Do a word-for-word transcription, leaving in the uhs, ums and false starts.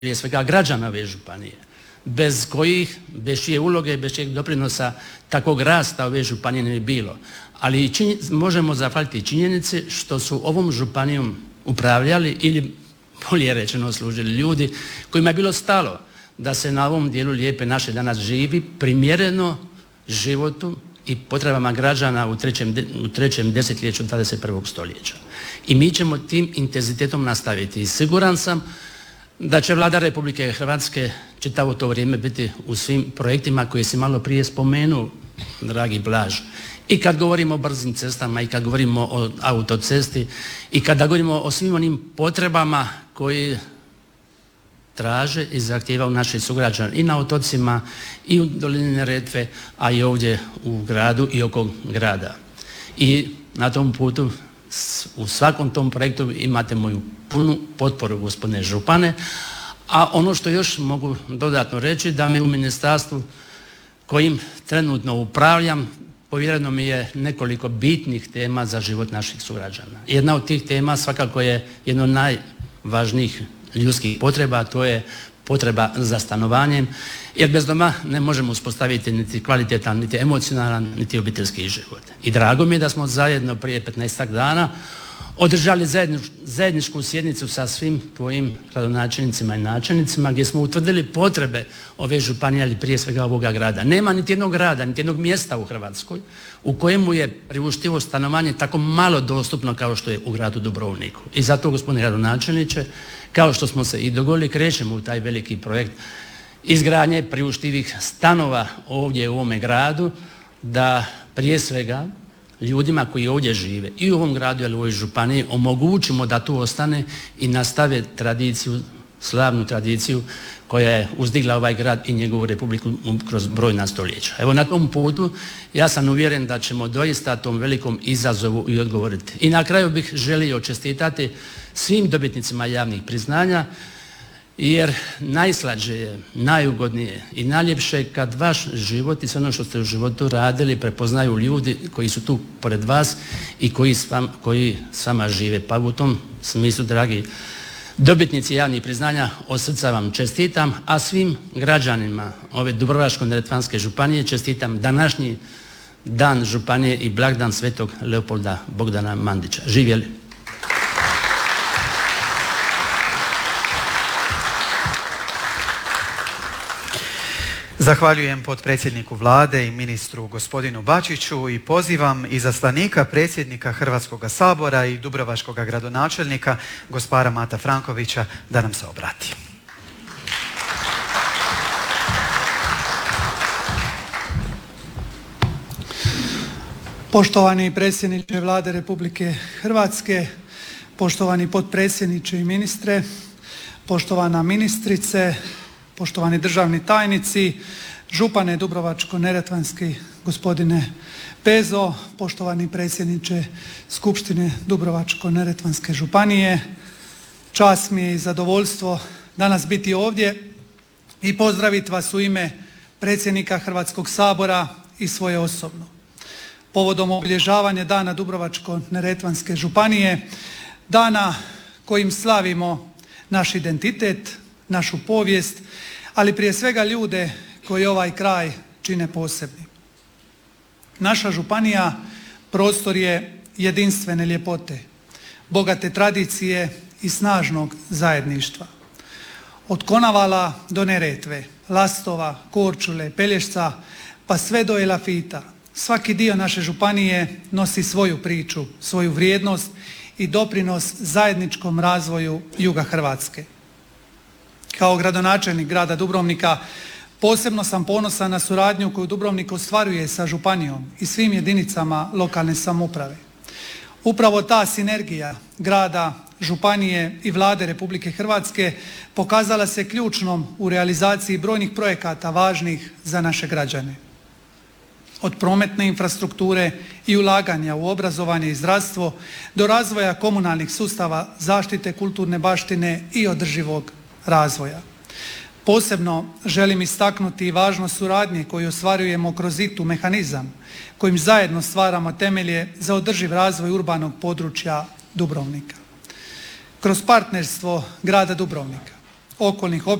prije svega građana ove županije, bez kojih, bez čije uloge, bez čijeg doprinosa takvog rasta ove županije ne bi bilo. Ali činj, možemo zahvaliti činjenici što su ovom županijom upravljali ili bolje rečeno služili ljudi kojima je bilo stalo da se na ovom dijelu Lijepe naše danas živi primjereno životu i potrebama građana u trećem, u trećem desetljeću dvadeset prvog stoljeća. I mi ćemo tim intenzitetom nastaviti. I siguran sam da će Vlada Republike Hrvatske čitavo to vrijeme biti u svim projektima koje si malo prije spomenuo, dragi Blaž. I kad govorimo o brzim cestama i kad govorimo o autocesti i kada govorimo o svim onim potrebama koji traže i zahtijevaju naši sugrađani i na otocima i u dolini Neretve, a i ovdje u gradu i oko grada. I na tom putu, u svakom tom projektu imate moju punu potporu, gospodine župane. A ono što još mogu dodatno reći, da mi u ministarstvu kojim trenutno upravljam, povjereno mi je nekoliko bitnih tema za život naših sugrađana. Jedna od tih tema svakako je jedno od najvažnijih ljudskih potreba, a to je potreba za stanovanjem, jer bez doma ne možemo uspostaviti niti kvalitetan, niti emocionalan, niti obiteljski život. I drago mi je da smo zajedno prije petnaestak dana održali zajedničku sjednicu sa svim tvojim gradonačelnicima i načelnicima gdje smo utvrdili potrebe ove županije, ali prije svega ovoga grada. Nema niti jednog grada, niti jednog mjesta u Hrvatskoj u kojemu je priuštivo stanovanje tako malo dostupno kao što je u gradu Dubrovniku. I zato, gospodine gradonačelniče, kao što smo se i dogovorili, krećemo u taj veliki projekt izgradnje priuštivih stanova ovdje u ovome gradu, da prije svega ljudima koji ovdje žive i u ovom gradu ili u ovoj županiji omogućimo da tu ostane i nastave tradiciju, slavnu tradiciju koja je uzdigla ovaj grad i njegovu republiku kroz brojna stoljeća. Evo, na tom putu ja sam uvjeren da ćemo doista tom velikom izazovu i odgovoriti. I na kraju bih želio čestitati svim dobitnicima javnih priznanja, jer najslađe je, najugodnije i najljepše kad vaš život i sve ono što ste u životu radili prepoznaju ljudi koji su tu pored vas i koji s vama, koji s vama žive. Pa u tom smislu, dragi dobitnici javnih priznanja, od srca vam čestitam, a svim građanima ove Dubrovačko-neretvanske županije čestitam današnji dan županije i blagdan Svetog Leopolda Bogdana Mandića. Živjeli! Zahvaljujem potpredsjedniku Vlade i ministru gospodinu Bačiću i pozivam izaslanika predsjednika Hrvatskoga sabora i dubrovačkog gradonačelnika gospara Mata Frankovića da nam se obrati. Poštovani predsjedniče Vlade Republike Hrvatske, poštovani potpredsjedniče i ministre, poštovana ministrice, poštovani državni tajnici, župane Dubrovačko-neretvanski gospodine Pezo, poštovani predsjedniče Skupštine Dubrovačko-neretvanske županije, čast mi je i zadovoljstvo danas biti ovdje i pozdraviti vas u ime predsjednika Hrvatskog sabora i svoje osobno. Povodom obilježavanja Dana Dubrovačko-neretvanske županije, dana kojim slavimo naš identitet, našu povijest, ali prije svega ljude koji ovaj kraj čine posebnim. Naša županija prostor je jedinstvene ljepote, bogate tradicije i snažnog zajedništva. Od Konavala do Neretve, Lastova, Korčule, Pelješca, pa sve do Elafita, svaki dio naše županije nosi svoju priču, svoju vrijednost i doprinos zajedničkom razvoju juga Hrvatske. Kao gradonačelnik grada Dubrovnika posebno sam ponosan na suradnju koju Dubrovnik ostvaruje sa županijom i svim jedinicama lokalne samouprave. Upravo ta sinergija grada, županije i Vlade Republike Hrvatske pokazala se ključnom u realizaciji brojnih projekata važnih za naše građane. Od prometne infrastrukture i ulaganja u obrazovanje i zdravstvo do razvoja komunalnih sustava, zaštite kulturne baštine i održivog razvoja. Posebno želim istaknuti važnost suradnje koju ostvarujemo kroz I T U mehanizam, kojim zajedno stvaramo temelje za održiv razvoj urbanog područja Dubrovnika. Kroz partnerstvo grada Dubrovnika, okolnih